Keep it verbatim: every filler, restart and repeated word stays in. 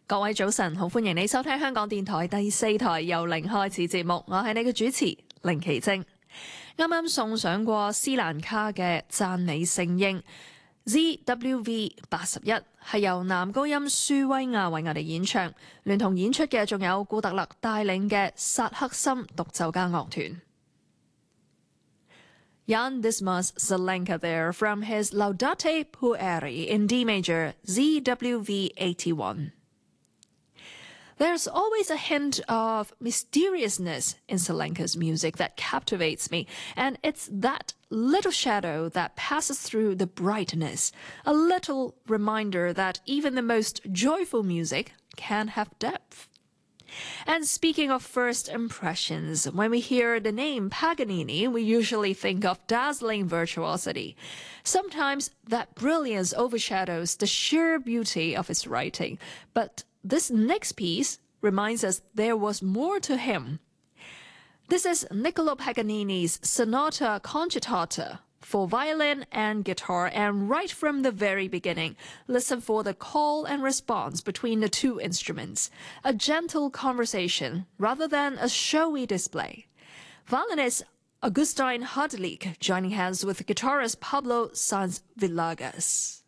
各位早晨，好歡迎你收聽香港電台第四台由零開始節目，我係你嘅主持凌琪晶。啱啱送上過斯蘭卡嘅讚美聖嬰 Z W V 八十一，係由男高音舒威亞為我哋演唱，聯同演出嘅仲有古特勒帶領嘅薩克森獨奏家樂團。Jan Dismas Zelenka there from his Laudate Pueri in D major Z W V eighty-one. There's always a hint of mysteriousness in Zelenka's music that captivates me, and it's that little shadow that passes through the brightness, a little reminder that even the most joyful music can have depth. And speaking of first impressions, when we hear the name Paganini, we usually think of dazzling virtuosity. Sometimes that brilliance overshadows the sheer beauty of his writing, but this next piece reminds us there was more to him. This is Niccolo Paganini's Sonata Concitata for violin and guitar, and right from the very beginning, listen for the call and response between the two instruments, a gentle conversation rather than a showy display. Violinist Augustine Hardlik joining hands with guitarist Pablo Sanz Villegas.